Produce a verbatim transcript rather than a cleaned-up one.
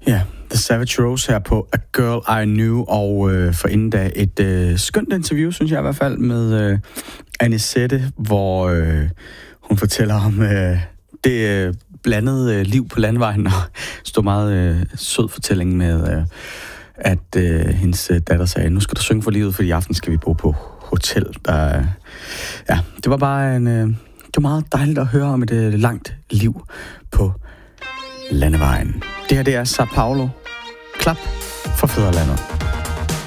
Ja, The Savage Rose her på A Girl I Knew, og øh, for inden da et øh, skønt interview, synes jeg i hvert fald, med øh, Anisette, hvor øh, hun fortæller om øh, det øh, blandede øh, liv på landvejen, og stod meget øh, sød fortælling med, øh, at øh, hendes datter sagde, nu skal du synge for livet, for i aften skal vi bo på hotel. Der, øh, ja, det var bare en, øh, det var meget dejligt at høre om et øh, langt liv på landevejen. Det her, det er Sao Paulo. Klap for fædrelandet.